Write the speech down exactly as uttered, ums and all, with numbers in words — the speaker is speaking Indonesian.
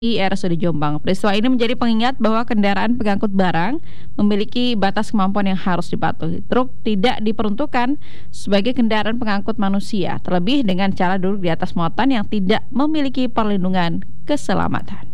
Di R S U D Jombang. Peristiwa ini menjadi pengingat bahwa kendaraan pengangkut barang memiliki batas kemampuan yang harus dipatuhi. Truk tidak diperuntukkan sebagai kendaraan pengangkut manusia, terlebih dengan cara duduk di atas muatan yang tidak memiliki perlindungan keselamatan.